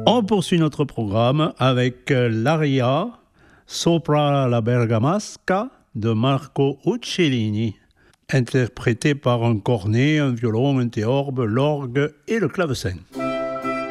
On poursuit notre programme avec l'aria Sopra la Bergamasca de Marco Uccellini, interprété par un cornet, un violon, un théorbe, l'orgue et le clavecin.